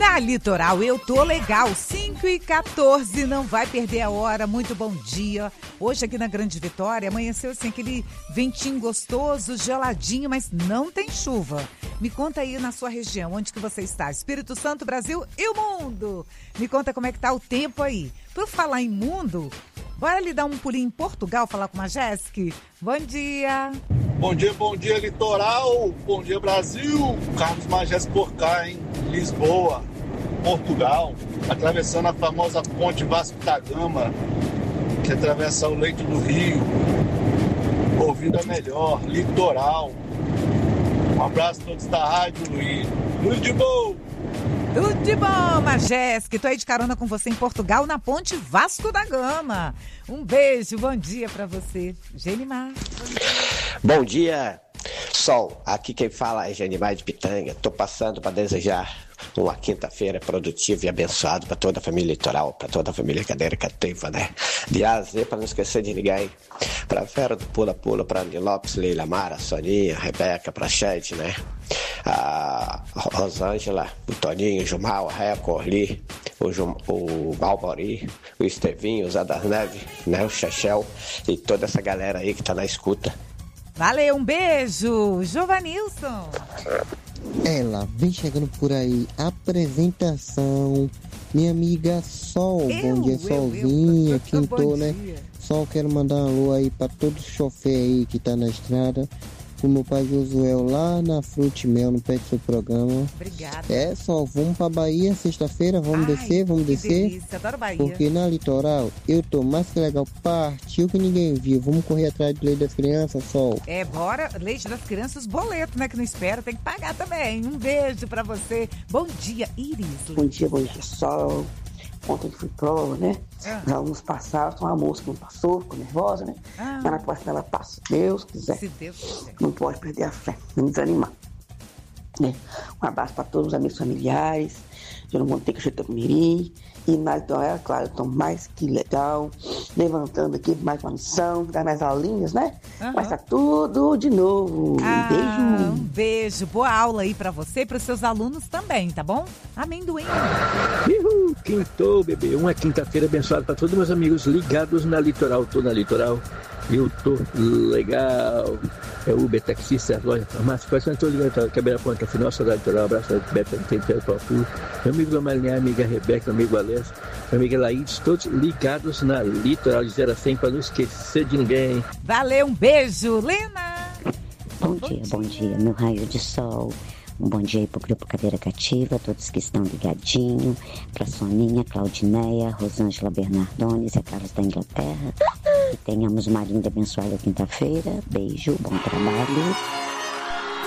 Na Litoral eu tô legal, 5h14, não vai perder a hora, muito bom dia. Hoje aqui na Grande Vitória amanheceu assim, aquele ventinho gostoso, geladinho, mas não tem chuva. Me conta aí na sua região, onde que você está? Espírito Santo, Brasil e o mundo. Me conta como é que tá o tempo aí. Por falar em mundo, bora ali dar um pulinho em Portugal, falar com a Jéssica? Bom dia. Bom dia, Litoral. Bom dia, Brasil. Carlos Magés por cá, em Lisboa, Portugal. Atravessando a famosa ponte Vasco da Gama, que atravessa o leito do rio. Ouvindo a melhor, Litoral. Um abraço a todos da rádio, Luiz. Luiz de Boa. Tudo de bom, Majéssica. Tô aí de carona com você em Portugal, na ponte Vasco da Gama. Um beijo, bom dia pra você. Genimar. Bom dia, Sol. Aqui quem fala é Genimar de Pitanga. Tô passando para desejar uma quinta-feira produtiva e abençoada para toda a família Litoral, para toda a família Cadeira Cativa, né? De A a Z, para não esquecer de ninguém. Pra Fera do Pula Pula, pra Andy Lopes, Leila Mara, Soninha, Rebeca, pra Ched, né? A Rosângela, o Toninho, o Jumal, a Réa Corli, o Malbori, o Estevinho, o Zé das Neves, né? O Chechel e toda essa galera aí que tá na escuta. Valeu, um beijo, Jovanilson. Ela vem chegando por aí, apresentação, minha amiga Sol. Bom dia, Solzinha, quintou, né? Sol, quero mandar um alô aí pra todo chofer aí que tá na estrada. O meu pai Josuel lá na Frutimel, no pé do seu programa. Obrigada. Sol, vamos pra Bahia sexta-feira, vamos descer. Delícia, adoro Bahia. Porque na Litoral eu tô mais que legal, partiu que ninguém viu. Vamos correr atrás do leite das crianças, Sol. Bora, leite das crianças, boleto, né, que não espera, tem que pagar também. Um beijo pra você. Bom dia, Iris. Bom dia, Sol. Ontem fui prova, né? Os alunos passaram, uma moça que não passou, ficou nervosa, né? Mas na próxima ela passa, se Deus quiser. Não pode perder a fé, não desanimar. Né? Um abraço para todos os amigos familiares, de não ter que ajeitar comigo. E na Litoral, claro, eu estou mais que legal, levantando aqui mais uma missão, dar mais aulinhas, né? Mas tá tudo de novo. Beijo. Um beijo, boa aula aí pra você e pros seus alunos também, tá bom? Amendoim. Quintou, bebê. Uma quinta-feira abençoada para todos meus amigos ligados na Litoral. Tô na Litoral. Eu tô legal. É Uber, taxista, loja, farmácia, quase não tô ligado, quebra a ponta, final, sou da Litoral, abraço, Beto, tem pelo Papu, meu amigo Marinha, amiga Rebeca, meu amigo Alessio, meu amigo Laídes, todos ligados na Litoral de 0 a 100 para não esquecer de ninguém. Valeu, um beijo, Lena! Bom dia, meu raio de sol. Um bom dia aí pro Grupo Cadeira Cativa, todos que estão ligadinhos, pra Soninha, Claudineia, Rosângela Bernardones e a Carlos da Inglaterra. Que tenhamos uma linda e abençoada quinta-feira. Beijo, bom trabalho.